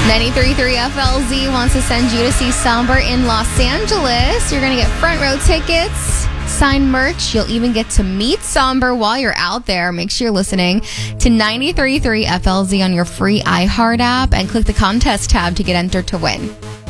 93.3 FLZ wants to send you to see Somber in Los Angeles. You're going to get front row tickets, signed merch. You'll even get to meet Somber while you're out there. Make sure you're listening to 93.3 FLZ on your free iHeart app and click the contest tab to get entered to win.